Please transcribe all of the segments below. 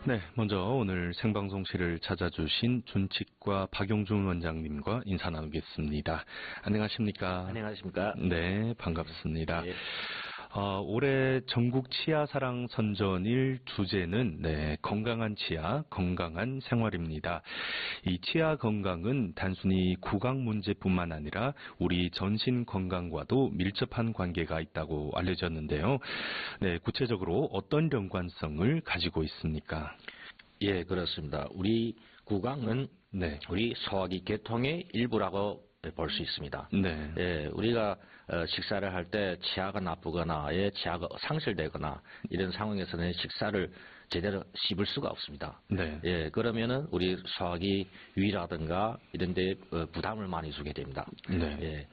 네, 먼저 오늘 생방송실을 찾아주신 준치과 박용준 원장님과 인사 나누겠습니다. 안녕하십니까? 안녕하십니까? 네, 반갑습니다. 네. 올해 전국 치아사랑 선전일 주제는 건강한 치아, 건강한 생활입니다. 이 치아 건강은 단순히 구강 문제뿐만 아니라 우리 전신 건강과도 밀접한 관계가 있다고 알려졌는데요. 네, 구체적으로 어떤 연관성을 가지고 있습니까? 예, 그렇습니다. 우리 구강은 우리 소화기 계통의 일부라고 볼 수 있습니다. 네. 예, 우리가 식사를 할 때 치아가 나쁘거나 치아가 상실되거나 이런 상황에서는 식사를 제대로 씹을 수가 없습니다. 네. 예, 그러면은 우리 소화기 위라든가 이런 데 부담을 많이 주게 됩니다. 네. 예,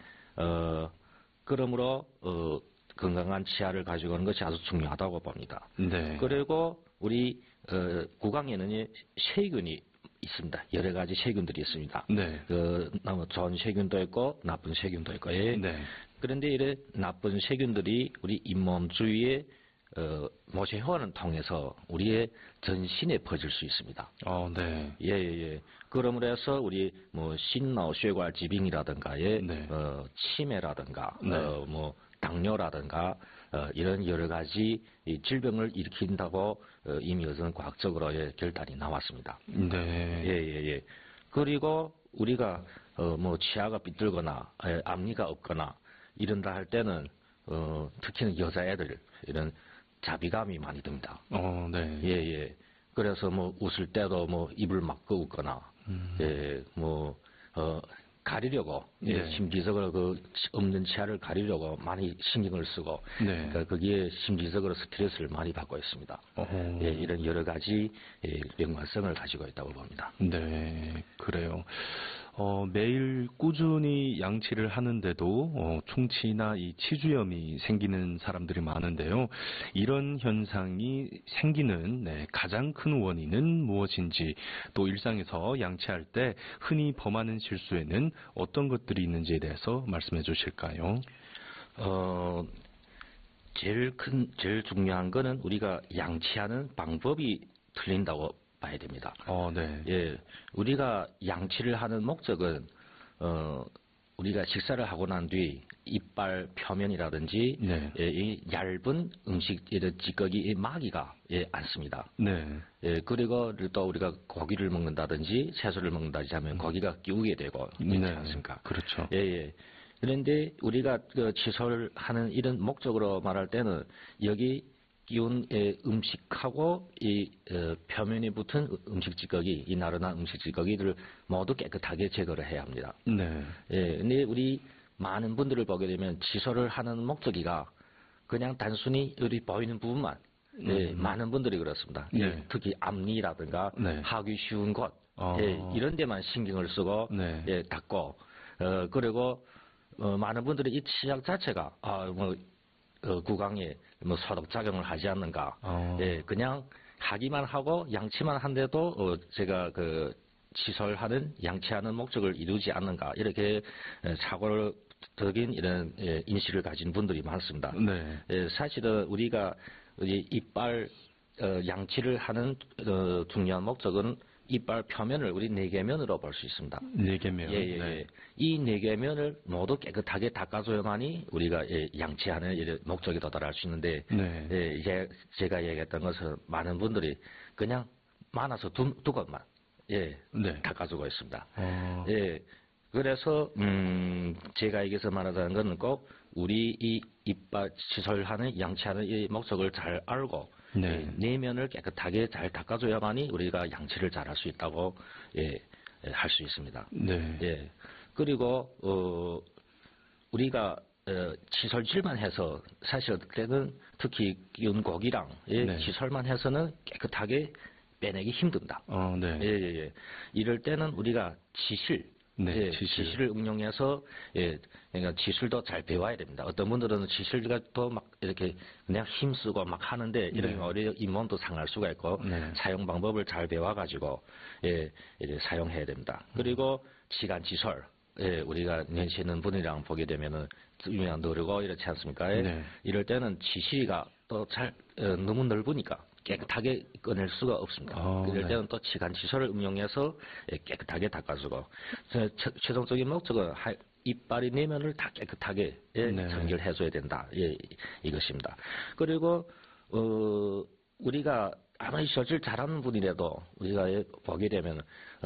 그러므로 건강한 치아를 가지고 오는 것이 아주 중요하다고 봅니다. 네. 그리고 우리 구강에는 세균이 있습니다. 여러 가지 세균들이 있습니다. 네. 좋은 세균도 있고 나쁜 세균도 있고. 예. 네. 그런데 이런 나쁜 세균들이 우리 잇몸 주위에 모세혈관을 통해서 우리의 전신에 퍼질 수 있습니다. 네. 예. 그러므로 해서 우리心脑血管 질병이라든가 치매라든가 당뇨라든가 이런 여러 가지 질병을 일으킨다고 이미 어떤 과학적으로 결단이 나왔습니다. 네. 예. 그리고 우리가 치아가 삐뚤거나 앞니가 없거나 이런다 할 때는 특히는 여자애들 이런 자비감이 많이 듭니다. 네. 예. 그래서 웃을 때도 입을 막고 웃거나 가리려고 심리적으로 그 없는 치아를 가리려고 많이 신경을 쓰고 그러니까 거기에 심리적으로 스트레스를 많이 받고 있습니다. 예, 이런 여러 가지 연관성을 가지고 있다고 봅니다. 네, 그래요. 매일 꾸준히 양치를 하는데도 충치나 이 치주염이 생기는 사람들이 많은데요. 이런 현상이 생기는 가장 큰 원인은 무엇인지, 또 일상에서 양치할 때 흔히 범하는 실수에는 어떤 것들이 있는지에 대해서 말씀해 주실까요? 제일 중요한 거는 우리가 양치하는 방법이 틀린다고 봐야 됩니다. 네. 예, 우리가 양치를 하는 목적은 우리가 식사를 하고 난 뒤 이빨 표면이라든지 이 얇은 음식 찌꺼기 마귀가 않습니다. 네. 예, 그리고 또 우리가 고기를 먹는다든지 채소를 먹는다든지 하면 고기가 끼우게 되고 있지 않습니까? 그렇죠. 예. 그런데 우리가 칫솔을 하는 이런 목적으로 말할 때는 여기 끼운 음식하고 이 표면에 붙은 음식 찌꺼기, 이 나른한 음식 찌꺼기들을 모두 깨끗하게 제거를 해야 합니다. 네. 예, 근데 우리 많은 분들을 보게 되면 칫솔을 하는 목적이가 그냥 단순히 우리 보이는 부분만 많은 분들이 그렇습니다. 특히 앞니라든가 하기 쉬운 곳 이런 데만 신경을 쓰고 닦고 그리고 많은 분들이 이 치약 자체가 구강에 소독 작용을 하지 않는가. 그냥 하기만 하고 양치만 한데도 제가 칫솔하는 양치하는 목적을 이루지 않는가. 이렇게 사고적인 이런 인식을 가진 분들이 많습니다. 사실은 우리가 이빨 양치를 하는 중요한 목적은 이빨 표면을 우리 4개면으로 볼 수 있습니다. 4개면. 예. 이 4개면을 모두 깨끗하게 닦아줘야만이 우리가 양치하는 이런 목적에 도달할 수 있는데, 이제 제가 얘기했던 것은 많은 분들이 그냥 많아서 두 곳만, 닦아주고 있습니다. 그래서, 제가 여기서 말하자는 것은 꼭 우리 이 이빨 칫솔하는 양치하는 이 목적을 잘 알고, 내면을 깨끗하게 잘 닦아줘야만이 우리가 양치를 잘 할 수 있다고 할 수 있습니다. 그리고 우리가 칫솔질만 해서 사실 그때는 특히 끼운 고기랑 칫솔만 해서는 깨끗하게 빼내기 힘듭니다. 이럴 때는 우리가 지실을 응용해서 그러니까 지실도 잘 배워야 됩니다. 어떤 분들은 지실가 또 막 이렇게 그냥 힘쓰고 막 하는데 이런 오히려 잇몸도 상할 수가 있고 사용 방법을 잘 배워가지고 이제 사용해야 됩니다. 그리고 치간 칫솔 우리가 연시는 분이랑 보게 되면은 유명한 누르고 이렇지 않습니까? 이럴 때는 지시가 또 잘 너무 넓으니까 깨끗하게 꺼낼 수가 없습니다. 그럴 때는 또 치간칫솔을 응용해서 깨끗하게 닦아주고 최종적인 목적은 이빨의 내면을 다 깨끗하게 청결해줘야 된다. 이것입니다. 그리고 우리가 아무리 셔츠를 잘하는 분이라도 우리가 보게 되면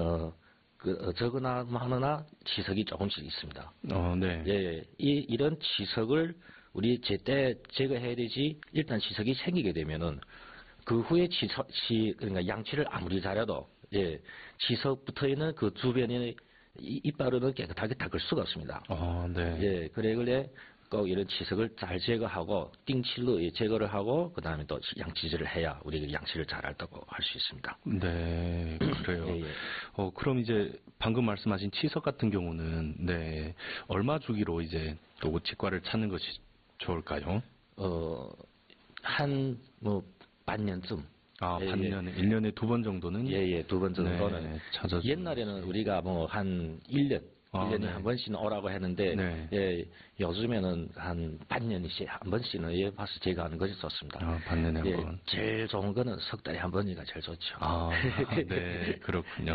적으나 많으나 치석이 조금씩 있습니다. 네. 이런 치석을 우리 제때 제거해야 되지. 일단 치석이 생기게 되면은 그 후에 그러니까 양치를 아무리 잘해도 치석 붙어 있는 그 주변의 이빨은 깨끗하게 닦을 수가 없습니다. 네. 그래 꼭 이런 치석을 잘 제거하고 띵칠로 제거를 하고 그 다음에 또 양치질을 해야 우리가 양치를 잘한다고 할 수 있습니다. 네, 그래요. 그럼 이제 방금 말씀하신 치석 같은 경우는 얼마 주기로 이제 또 치과를 찾는 것이 좋을까요? 한 반년쯤. 반년에 1년에 2번 정도는? 2번 정도는. 찾아주는. 옛날에는 우리가 한 1년에 한 번씩은 오라고 했는데, 요즘에는 한 반년씩 한 번씩은 봐서 제거하는 것이 좋습니다. 반년에 한 번. 제일 좋은 거는 석 달에 한 번이가 제일 좋죠. 네, 그렇군요.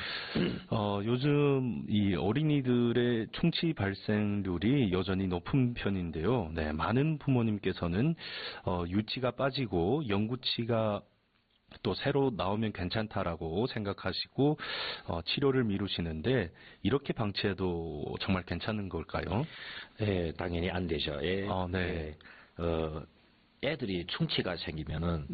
요즘 이 어린이들의 충치 발생률이 여전히 높은 편인데요. 많은 부모님께서는 유치가 빠지고 영구치가 또 새로 나오면 괜찮다라고 생각하시고 치료를 미루시는데 이렇게 방치해도 정말 괜찮은 걸까요? 당연히 안 되죠. 애들이 충치가 생기면은